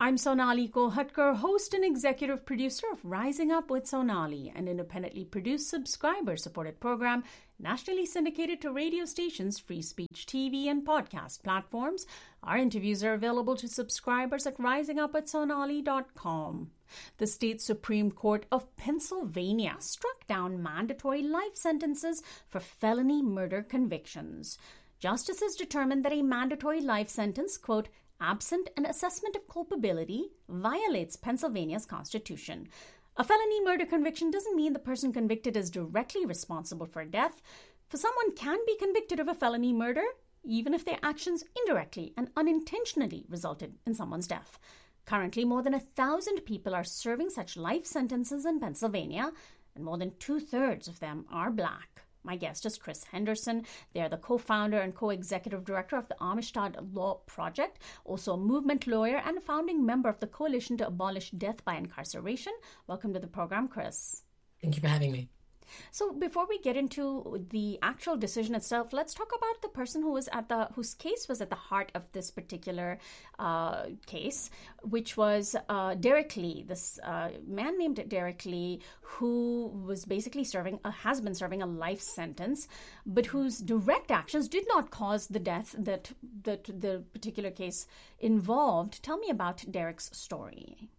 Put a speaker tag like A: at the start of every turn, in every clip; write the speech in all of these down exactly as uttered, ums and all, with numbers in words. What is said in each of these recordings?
A: I'm Sonali Kolhatkar, host and executive producer of Rising Up with Sonali, an independently produced subscriber-supported program nationally syndicated to radio stations, free speech T V, and podcast platforms. Our interviews are available to subscribers at rising up with sonali dot com. The state Supreme Court of Pennsylvania struck down mandatory life sentences for felony murder convictions. Justices determined that a mandatory life sentence, quote, absent an assessment of culpability, violates Pennsylvania's Constitution. A felony murder conviction doesn't mean the person convicted is directly responsible for death, for someone can be convicted of a felony murder even if their actions indirectly and unintentionally resulted in someone's death. Currently, more than a thousand people are serving such life sentences in Pennsylvania, and more than two-thirds of them are Black. My guest is Chris Henderson. They are the co-founder and co-executive director of the Amistad Law Project, also a movement lawyer and a founding member of the Coalition to Abolish Death by Incarceration. Welcome to the program, Chris.
B: Thank you for having me.
A: So before we get into the actual decision itself, let's talk about the person who was at the whose case was at the heart of this particular uh, case, which was uh, Derek Lee, this uh, man named Derek Lee, who was basically serving, a, has been serving a life sentence, but whose direct actions did not cause the death that that the particular case involved. Tell me about Derek's story.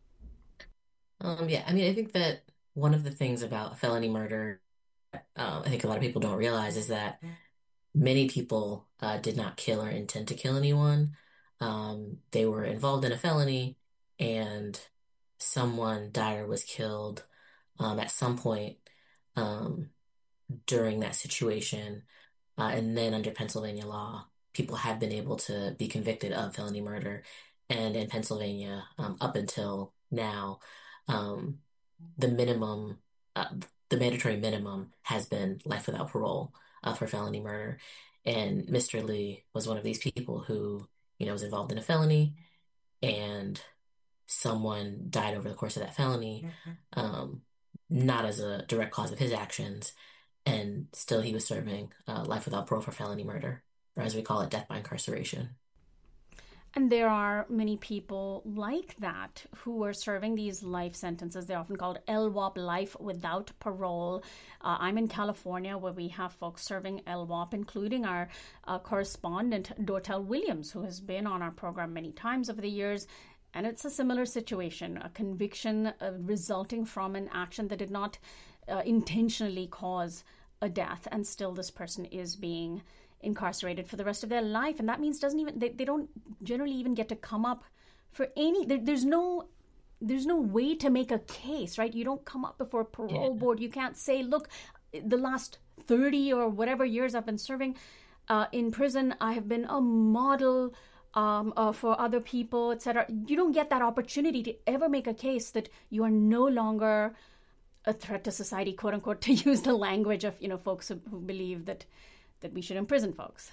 B: Um, yeah, I mean, I think that one of the things about felony murder, uh, I think a lot of people don't realize, is that many people uh, did not kill or intend to kill anyone. Um, they were involved in a felony, and someone died or was killed um, at some point um, during that situation. Uh, and then under Pennsylvania law, people have been able to be convicted of felony murder. And in Pennsylvania, um, up until now, um, the minimum, uh, the mandatory minimum has been life without parole uh, for felony murder. And Mister Lee was one of these people who, you know, was involved in a felony, and someone died over the course of that felony, mm-hmm. um, not as a direct cause of his actions, and still he was serving uh, life without parole for felony murder, or as we call it, death by incarceration.
A: And there are many people like that who are serving these life sentences. They're often called L W O P, life without parole. Uh, I'm in California, where we have folks serving L W O P, including our uh, correspondent, Dortel Williams, who has been on our program many times over the years. And it's a similar situation, a conviction uh, resulting from an action that did not uh, intentionally cause a death. And still this person is being incarcerated for the rest of their life, and that means doesn't even they, they don't generally even get to come up for any there, there's no there's no way to make a case, right? You don't come up before a parole yeah. board. You can't say, look, the last thirty or whatever years I've been serving uh, in prison, I have been a model um, uh, for other people, etc. You don't get that opportunity to ever make a case that you are no longer a threat to society, quote unquote, to use the language of, you know, folks who, who believe that that we should imprison folks.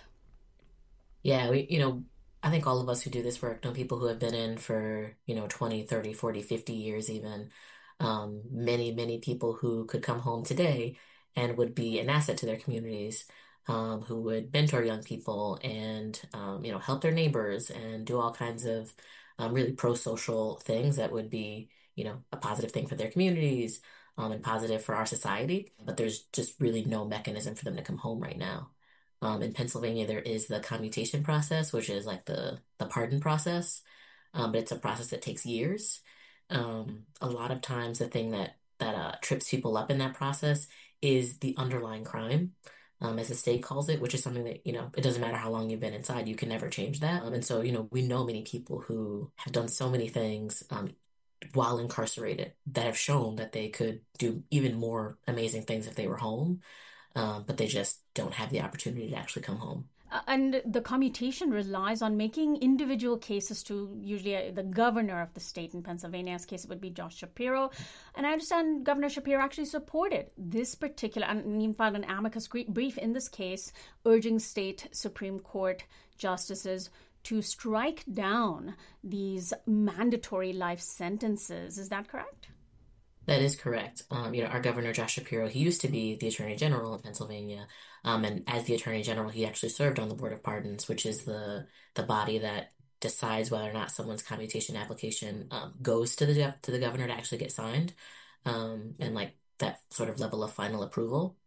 B: Yeah, we, you know, I think all of us who do this work know people who have been in for, you know, twenty, thirty, forty, fifty years even. Um, many, many people who could come home today and would be an asset to their communities, um, who would mentor young people and, um, you know, help their neighbors and do all kinds of um, really pro-social things that would be, you know, a positive thing for their communities um, and positive for our society. But there's just really no mechanism for them to come home right now. Um, in Pennsylvania, there is the commutation process, which is like the, the pardon process, um, but it's a process that takes years. Um, a lot of times the thing that, that uh, trips people up in that process is the underlying crime, um, as the state calls it, which is something that, you know, it doesn't matter how long you've been inside, you can never change that. Um, and so, you know, we know many people who have done so many things um, while incarcerated that have shown that they could do even more amazing things if they were home. Um, but they just don't have the opportunity to actually come home.
A: Uh, and the commutation relies on making individual cases to usually uh, the governor of the state. In Pennsylvania's case, it would be Josh Shapiro. And I understand Governor Shapiro actually supported this particular, and even filed an amicus brief in this case, urging state Supreme Court justices to strike down these mandatory life sentences. Is that correct?
B: That is correct. Um, you know, our governor, Josh Shapiro, he used to be the Attorney General in Pennsylvania. Um, and as the Attorney General, he actually served on the Board of Pardons, which is the the body that decides whether or not someone's commutation application um, goes to the to the governor to actually get signed, um, and like that sort of level of final approval.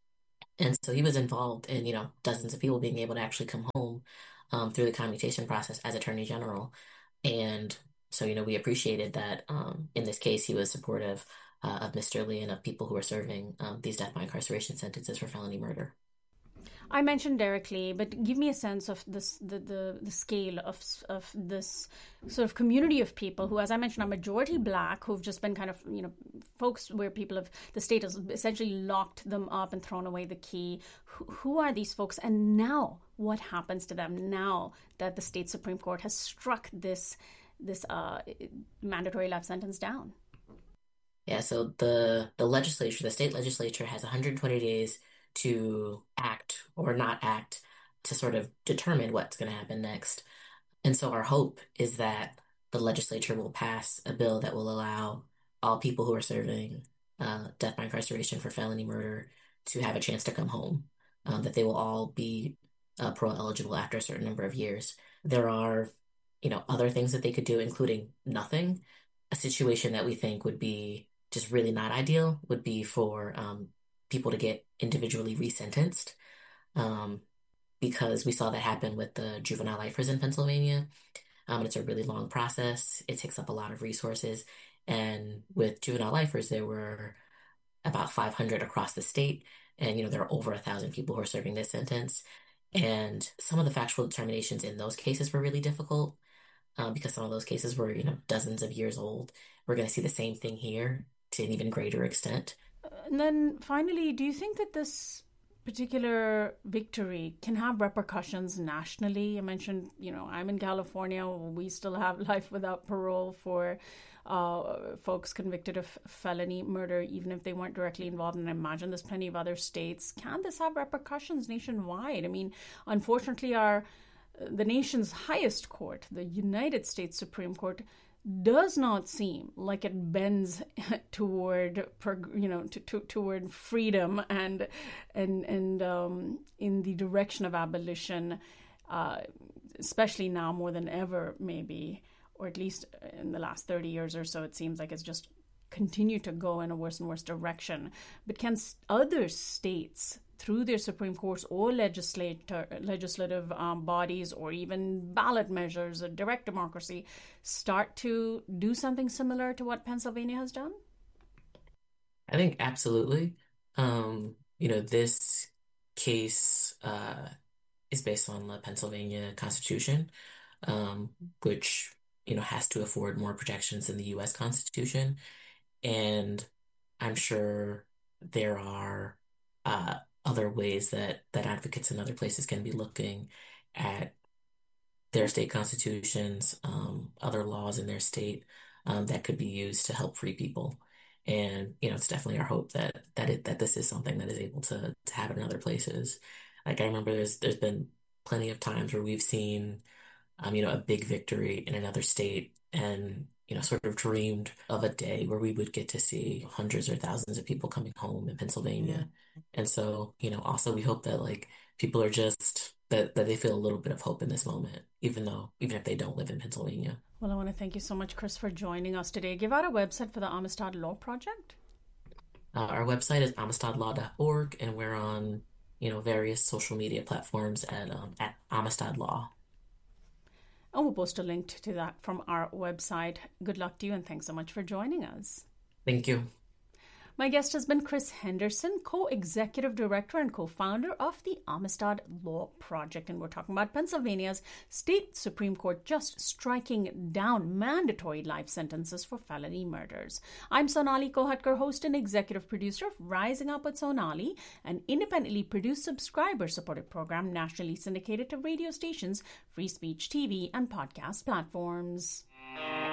B: And so he was involved in, you know, dozens of people being able to actually come home um, through the commutation process as Attorney General. And so, you know, we appreciated that um, in this case, he was supportive uh, of Mister Lee and of people who are serving um, these death by incarceration sentences for felony murder.
A: I mentioned Derek Lee, but give me a sense of this, the, the, the scale of of this sort of community of people who, as I mentioned, are majority Black, who've just been kind of, you know, folks where people have, the state has essentially locked them up and thrown away the key. Who, who are these folks? And now what happens to them now that the state Supreme Court has struck this, this uh, mandatory life sentence down?
B: Yeah, so the, the legislature, the state legislature has one hundred twenty days to act or not act to sort of determine what's going to happen next. And so our hope is that the legislature will pass a bill that will allow all people who are serving uh, death by incarceration for felony murder to have a chance to come home, um, that they will all be uh, parole eligible after a certain number of years. There are, you know, other things that they could do, including nothing. A situation that we think would be just really not ideal would be for um, people to get individually resentenced, um, because we saw that happen with the juvenile lifers in Pennsylvania. Um, it's a really long process. It takes up a lot of resources. And with juvenile lifers, there were about five hundred across the state. And, you know, there are over a thousand people who are serving this sentence. And some of the factual determinations in those cases were really difficult um, because some of those cases were, you know, dozens of years old. We're going to see the same thing here to an even greater extent.
A: And then finally, do you think that this particular victory can have repercussions nationally? I mentioned, you know, I'm in California. We still have life without parole for uh, folks convicted of felony murder, even if they weren't directly involved. And I imagine there's plenty of other states. Can this have repercussions nationwide? I mean, unfortunately, our the nation's highest court, the United States Supreme Court, does not seem like it bends toward, you know, to, to, toward freedom and and and um, in the direction of abolition, uh, especially now more than ever, maybe, or at least in the last thirty years or so. It seems like it's just continued to go in a worse and worse direction. But can other states, through their Supreme Courts or legislator, legislative um, bodies, or even ballot measures or direct democracy, start to do something similar to what Pennsylvania has done?
B: I think absolutely. Um, you know, this case uh, is based on the Pennsylvania Constitution, um, which, you know, has to afford more protections than the U S Constitution. And I'm sure there are uh, other ways that, that advocates in other places can be looking at their state constitutions, um, other laws in their state um, that could be used to help free people. And, you know, it's definitely our hope that that it, that this is something that is able to, to happen in other places. Like I remember there's there's been plenty of times where we've seen, um, you know, a big victory in another state and, you know, sort of dreamed of a day where we would get to see hundreds or thousands of people coming home in Pennsylvania. And so, you know, also we hope that like people are just that, that they feel a little bit of hope in this moment, even though, even if they don't live in Pennsylvania.
A: Well, I want to thank you so much, Chris, for joining us today. Give out a website for the Amistad Law Project.
B: Uh, our website is amistad law dot org, and we're on, you know, various social media platforms at um, at Amistad Law.
A: And we'll post a link to that from our website. Good luck to you, and thanks so much for joining us.
B: Thank you.
A: My guest has been Chris Henderson, co-executive director and co-founder of the Amistad Law Project. And we're talking about Pennsylvania's state Supreme Court just striking down mandatory life sentences for felony murders. I'm Sonali Kohatkar, host and executive producer of Rising Up with Sonali, an independently produced subscriber-supported program nationally syndicated to radio stations, free speech T V, and podcast platforms.